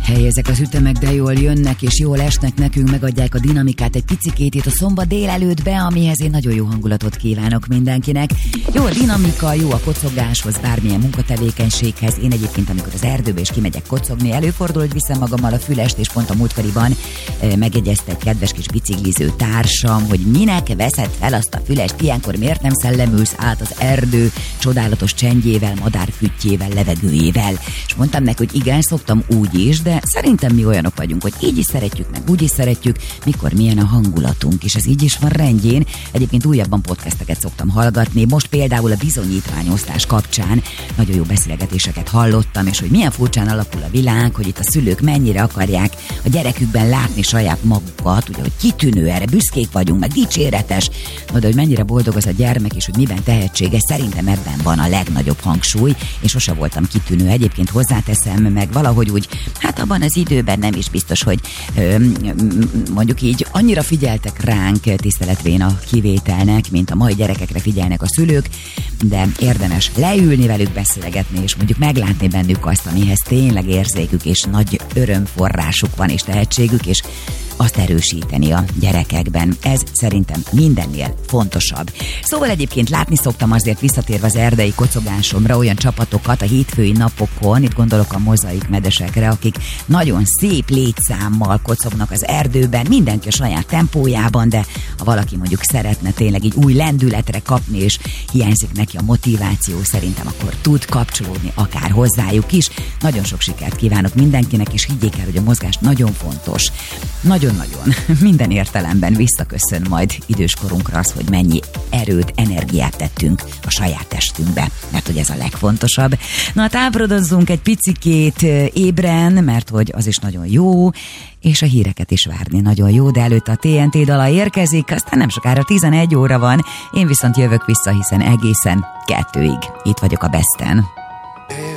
Hely, ezek az ütemek de jól jönnek és jól esnek nekünk, megadják a dinamikát egy picikét itt a szombat délelőttbe, amihez én nagyon jó hangulatot kívánok mindenkinek. Jó a dinamika, jó a kocogáshoz, bármilyen munkatevékenységhez. Én egyébként, amikor az erdőbe is kimegyek kocogni, előfordul, hogy viszem magammal a fülest, és pont a múltkoriban megjegyezte egy kedves kis bicikliző társam, hogy minek veszed fel azt a fülest, ilyenkor miért nem szellemülsz át az erdő csodálatos csendjével, madárfüttjével, levegőjével. És mondtam neki, hogy igen, szoktam úgy is, de szerintem mi olyanok vagyunk, hogy így is szeretjük, meg úgy is szeretjük, mikor milyen a hangulatunk, és ez így is van rendjén. Egyébként újabban podcasteket szoktam hallgatni, most például a bizonyítványosztás kapcsán nagyon jó beszélgetéseket hallottam, és hogy milyen furcsán alakul a világ, hogy itt a szülők mennyire akarják a gyerekükben látni saját magukat, ugye, hogy kitűnő, erre büszkék vagyunk, meg dicséretes, de hogy mennyire boldog az a gyermek, és hogy miben tehetséges, szerintem ebben van a legnagyobb hangsúly, és sose voltam kitűnő, egyébként hozzáteszem, meg valahogy úgy, hát abban az időben nem is biztos, hogy mondjuk így annyira figyeltek ránk, tiszteletvén a kivételnek, mint a mai gyerekekre figyelnek a szülők, de érdemes leülni velük, beszélgetni, és mondjuk meglátni bennük azt, amihez tényleg érzékük, és nagy örömforrásuk van, és tehetségük, és azt erősíteni a gyerekekben. Ez szerintem mindennél fontosabb. Szóval egyébként látni szoktam, azért visszatérve az erdei kocogásomra, olyan csapatokat a hétfői napokon, itt gondolok a mozaik medesekre, akik nagyon szép létszámmal kocognak az erdőben, mindenki a saját tempójában, de ha valaki mondjuk szeretne tényleg így új lendületre kapni, és hiányzik neki a motiváció, szerintem akkor tud kapcsolódni akár hozzájuk is. Nagyon sok sikert kívánok mindenkinek, és higgyék el, hogy a mozgás nagyon fontos. Nagyon-nagyon minden értelemben visszaköszön majd időskorunkra az, hogy mennyi erőt, energiát tettünk a saját testünkbe, mert hogy ez a legfontosabb. Na, táborodozzunk egy picikét ébren, mert hogy az is nagyon jó, és a híreket is várni nagyon jó, de előtt a TNT dala érkezik, aztán nem sokára 11 óra van, én viszont jövök vissza, hiszen egészen 2-ig itt vagyok a Besten.